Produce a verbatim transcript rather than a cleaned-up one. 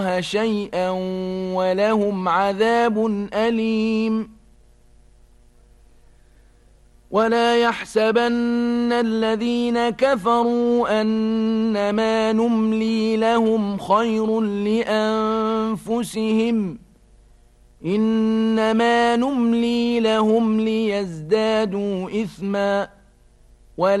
شيئا ولهم عذاب أليم. ولا يحسبن الذين كفروا أنما نملي لهم خير لأنفسهم إنما نملي لهم ليزدادوا إثما